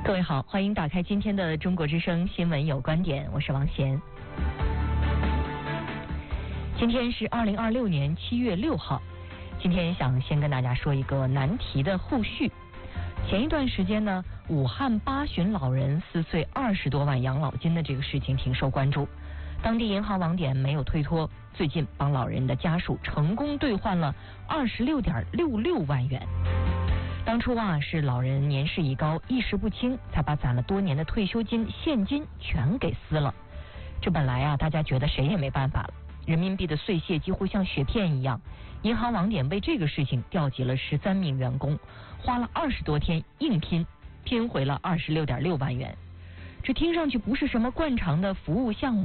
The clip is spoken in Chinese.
各位好，欢迎打开今天的中国之声新闻有观点，我是王贤。今天是2026年7月6号，今天想先跟大家说一个难题的后续。前一段时间呢，武汉8旬老人撕碎20多万养老金的这个事情挺受关注，当地银行网点没有推脱，最近帮老人的家属成功兑换了26.66万元。当初是老人年事已高，意识不清，才把攒了多年的退休金现金全给撕了。这本来大家觉得谁也没办法了，人民币的碎屑几乎像雪片一样。银行网点为这个事情调集了13名员工，花了20多天硬拼回了26.6万元。这听上去不是什么惯常的服务项目，